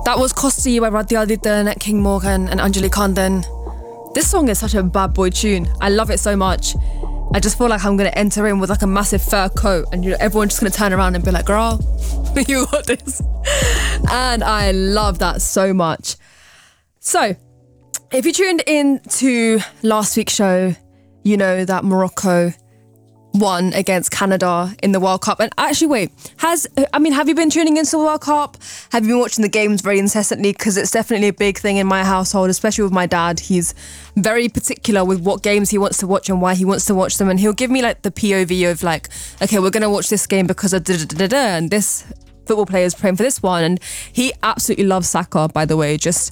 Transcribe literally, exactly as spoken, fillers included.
That was Kosti by Radhya Aditya, King Morgan and Anjali Khandan. This song is such a bad boy tune. I love it so much. I just feel like I'm going to enter in with like a massive fur coat and you know, everyone's just going to turn around and be like, girl, you got this. And I love that so much. So, if you tuned in to last week's show, you know that Morocco won against Canada in the World Cup. And actually, wait, has, I mean, have you been tuning into the World Cup? Have you been watching the games very incessantly? Because it's definitely a big thing in my household, especially with my dad. He's very particular with what games he wants to watch and why he wants to watch them. And he'll give me like the P O V of like, okay, we're going to watch this game because of da da da da, and this football player is playing for this one. And he absolutely loves Saka, by the way, just